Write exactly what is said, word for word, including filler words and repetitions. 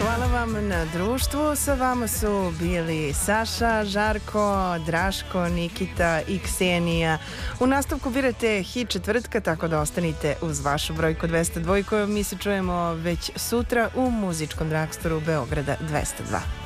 Hvala vam na društvu. Sa vama su bili Saša, Žarko, Draško, Nikita i Ksenija. U nastavku birate hit četvrtka, tako da ostanite uz vašu brojku dvesta dva, koju mi se čujemo već sutra u muzičkom dragstoru Beograda dvesta dva.